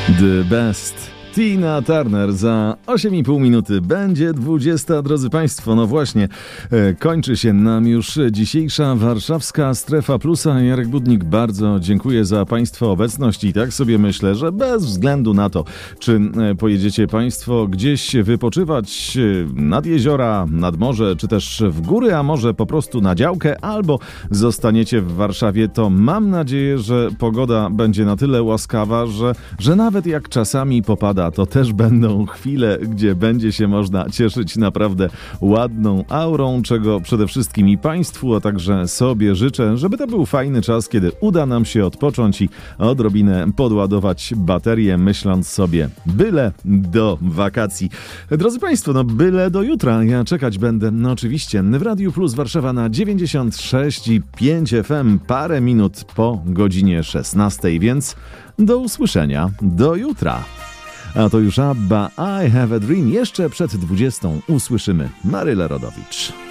The Best. Tina Turner za 8,5 minuty. Będzie 20, drodzy Państwo. No właśnie, kończy się nam już dzisiejsza warszawska Strefa Plusa. Jarek Budnik, bardzo dziękuję za Państwa obecność i tak sobie myślę, że bez względu na to, czy pojedziecie Państwo gdzieś wypoczywać nad jeziora, nad morze, czy też w góry, a może po prostu na działkę, albo zostaniecie w Warszawie, to mam nadzieję, że pogoda będzie na tyle łaskawa, że nawet jak czasami popada, to też będą chwile, gdzie będzie się można cieszyć naprawdę ładną aurą, czego przede wszystkim i Państwu, a także sobie życzę, żeby to był fajny czas, kiedy uda nam się odpocząć i odrobinę podładować baterię, myśląc sobie byle do wakacji. Drodzy Państwo, no byle do jutra. Ja czekać będę, no oczywiście, w Radiu Plus Warszawa na 96,5 FM parę minut po godzinie 16, więc do usłyszenia, do jutra. A to już ABBA, I Have a Dream. Jeszcze przed 20 usłyszymy Marylę Rodowicz.